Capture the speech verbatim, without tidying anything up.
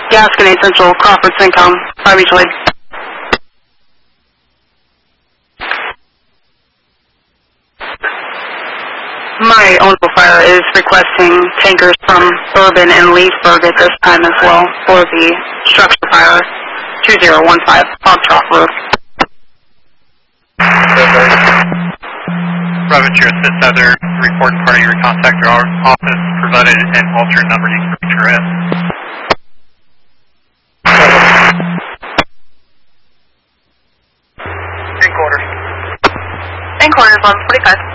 Gascony Central, Crawford, Syncom, five each lead. My own fire is requesting tankers from Urban and Leesburg at this time as well for the structure fire, two zero one five, Foxtrot Road. Roger, assist other report part of your contact your office, provided an alternate number you can reach her at. In quarters. In quarters, one forty-five.